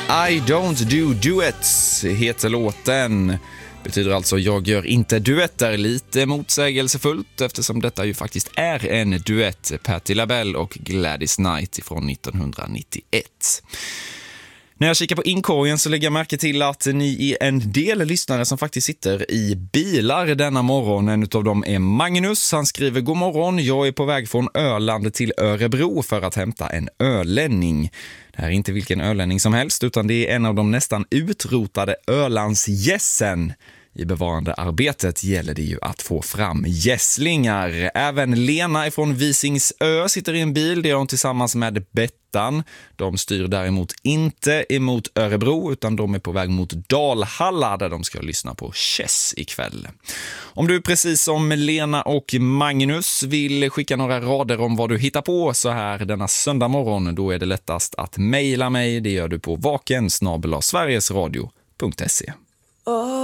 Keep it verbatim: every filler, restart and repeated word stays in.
I don't do duets heter låten. Betyder alltså jag gör inte duetter, lite motsägelsefullt eftersom detta ju faktiskt är en duett, Patti LaBelle och Gladys Knight från nittonhundranittioett. När jag kikar på inkorgen så lägger jag märke till att ni är en del lyssnare som faktiskt sitter i bilar denna morgon. En av dem är Magnus. Han skriver: god morgon, jag är på väg från Öland till Örebro för att hämta en ölänning. Det här är inte vilken ölänning som helst utan det är en av de nästan utrotade Ölandsgässen. I bevarande arbetet gäller det ju att få fram gässlingar. Även Lena ifrån Visingsö sitter i en bil. Det är hon tillsammans med Bettan. De styr däremot inte emot Örebro utan de är på väg mot Dalhalla där de ska lyssna på Chess ikväll. Om du precis som Lena och Magnus vill skicka några rader om vad du hittar på så här denna söndag morgon, då är det lättast att mejla mig. Det gör du på vaken snabel-a sverigesradio punkt se.